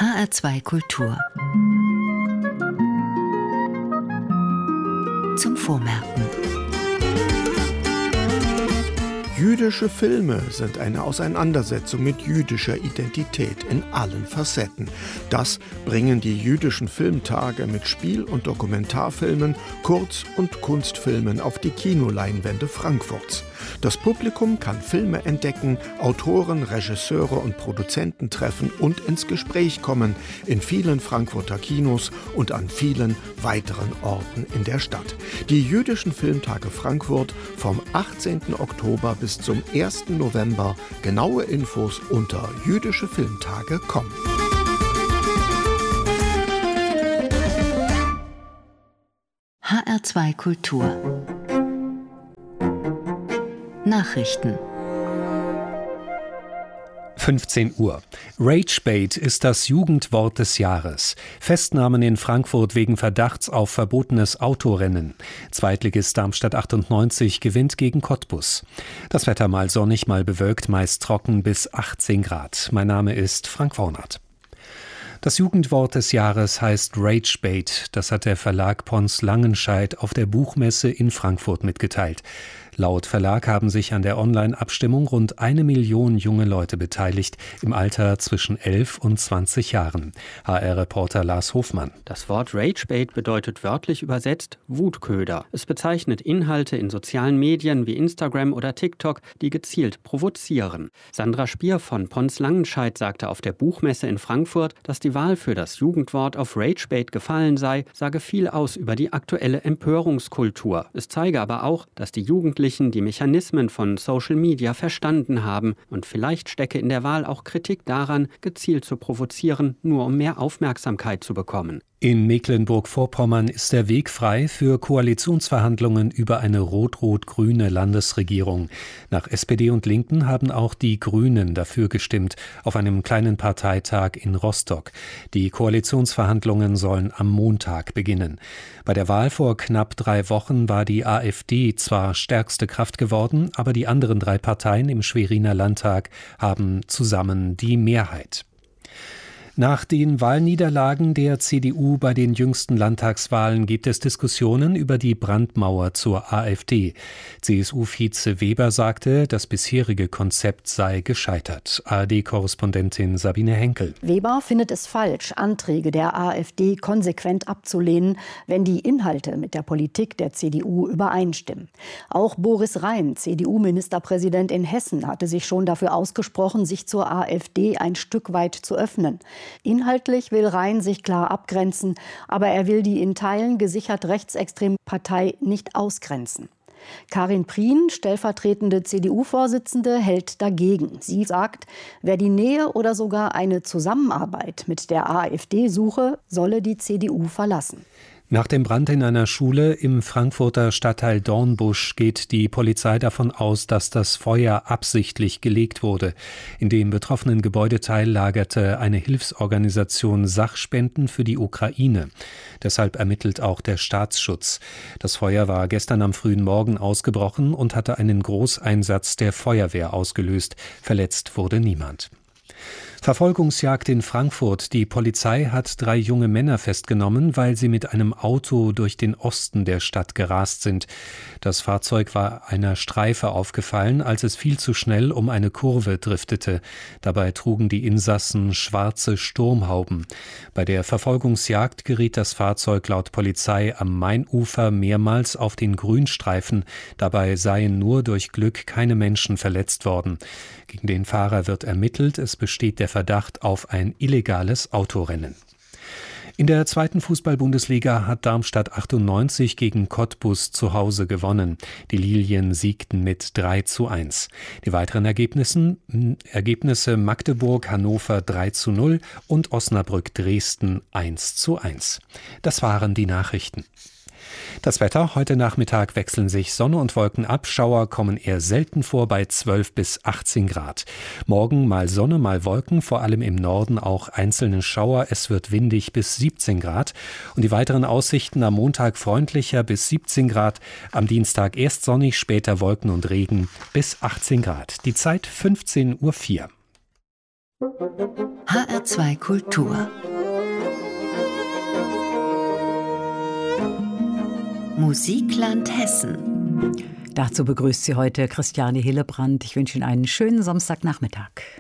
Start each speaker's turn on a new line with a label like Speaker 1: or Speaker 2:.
Speaker 1: HR2 Kultur. Zum Vormerken.
Speaker 2: Jüdische Filme sind eine Auseinandersetzung mit jüdischer Identität in allen Facetten. Das bringen die jüdischen Filmtage mit Spiel- und Dokumentarfilmen, Kurz- und Kunstfilmen auf die Kinoleinwände Frankfurts. Das Publikum kann Filme entdecken, Autoren, Regisseure und Produzenten treffen und ins Gespräch kommen in vielen Frankfurter Kinos und an vielen weiteren Orten in der Stadt. Die jüdischen Filmtage Frankfurt vom 18. Oktober bis zum 1. November. Genaue Infos unter jüdischefilmtage.com.
Speaker 1: HR2 Kultur. Nachrichten.
Speaker 3: 15 Uhr. Ragebait ist das Jugendwort des Jahres. Festnahmen in Frankfurt wegen Verdachts auf verbotenes Autorennen. Zweitligist Darmstadt 98 gewinnt gegen Cottbus. Das Wetter mal sonnig, mal bewölkt, meist trocken bis 18 Grad. Mein Name ist Frank Vornert. Das Jugendwort des Jahres heißt Ragebait. Das hat der Verlag Pons Langenscheidt auf der Buchmesse in Frankfurt mitgeteilt. Laut Verlag haben sich an der Online-Abstimmung rund 1 Million junge Leute beteiligt, im Alter zwischen 11 und 20 Jahren. HR-Reporter Lars Hofmann.
Speaker 4: Das Wort Ragebait bedeutet wörtlich übersetzt Wutköder. Es bezeichnet Inhalte in sozialen Medien wie Instagram oder TikTok, die gezielt provozieren. Sandra Spier von Pons Langenscheidt sagte auf der Buchmesse in Frankfurt, dass die Wahl für das Jugendwort auf Ragebait gefallen sei, sage viel aus über die aktuelle Empörungskultur. Es zeige aber auch, dass die Jugendlichen die Mechanismen von Social Media verstanden haben und vielleicht stecke in der Wahl auch Kritik daran, gezielt zu provozieren, nur um mehr Aufmerksamkeit zu bekommen.
Speaker 3: In Mecklenburg-Vorpommern ist der Weg frei für Koalitionsverhandlungen über eine rot-rot-grüne Landesregierung. Nach SPD und Linken haben auch die Grünen dafür gestimmt, auf einem kleinen Parteitag in Rostock. Die Koalitionsverhandlungen sollen am Montag beginnen. Bei der Wahl vor knapp 3 Wochen war die AfD zwar stärkste Kraft geworden, aber die anderen 3 Parteien im Schweriner Landtag haben zusammen die Mehrheit. Nach den Wahlniederlagen der CDU bei den jüngsten Landtagswahlen gibt es Diskussionen über die Brandmauer zur AfD. CSU-Vize Weber sagte, das bisherige Konzept sei gescheitert. ARD-Korrespondentin Sabine Henkel.
Speaker 5: Weber findet es falsch, Anträge der AfD konsequent abzulehnen, wenn die Inhalte mit der Politik der CDU übereinstimmen. Auch Boris Rhein, CDU-Ministerpräsident in Hessen, hatte sich schon dafür ausgesprochen, sich zur AfD ein Stück weit zu öffnen. Inhaltlich will Rhein sich klar abgrenzen, aber er will die in Teilen gesichert rechtsextreme Partei nicht ausgrenzen. Karin Prien, stellvertretende CDU-Vorsitzende, hält dagegen. Sie sagt, wer die Nähe oder sogar eine Zusammenarbeit mit der AfD suche, solle die CDU verlassen.
Speaker 3: Nach dem Brand in einer Schule im Frankfurter Stadtteil Dornbusch geht die Polizei davon aus, dass das Feuer absichtlich gelegt wurde. In dem betroffenen Gebäudeteil lagerte eine Hilfsorganisation Sachspenden für die Ukraine. Deshalb ermittelt auch der Staatsschutz. Das Feuer war gestern am frühen Morgen ausgebrochen und hatte einen Großeinsatz der Feuerwehr ausgelöst. Verletzt wurde niemand. Verfolgungsjagd in Frankfurt. Die Polizei hat 3 junge Männer festgenommen, weil sie mit einem Auto durch den Osten der Stadt gerast sind. Das Fahrzeug war einer Streife aufgefallen, als es viel zu schnell um eine Kurve driftete. Dabei trugen die Insassen schwarze Sturmhauben. Bei der Verfolgungsjagd geriet das Fahrzeug laut Polizei am Mainufer mehrmals auf den Grünstreifen. Dabei seien nur durch Glück keine Menschen verletzt worden. Gegen den Fahrer wird ermittelt. Es besteht der Verdacht auf ein illegales Autorennen. In der 2. Fußball-Bundesliga hat Darmstadt 98 gegen Cottbus zu Hause gewonnen. Die Lilien siegten mit 3:1. Die weiteren Ergebnisse Magdeburg, Hannover 3:0 und Osnabrück Dresden 1:1. Das waren die Nachrichten. Das Wetter: Heute Nachmittag wechseln sich Sonne und Wolken ab. Schauer kommen eher selten vor bei 12 bis 18 Grad. Morgen mal Sonne, mal Wolken, vor allem im Norden auch einzelne Schauer. Es wird windig bis 17 Grad. Und die weiteren Aussichten: am Montag freundlicher bis 17 Grad. Am Dienstag erst sonnig, später Wolken und Regen bis 18 Grad. Die Zeit 15:04 Uhr.
Speaker 1: HR2 Kultur. Musikland Hessen.
Speaker 6: Dazu begrüßt Sie heute Christiane Hillebrand. Ich wünsche Ihnen einen schönen Samstagnachmittag.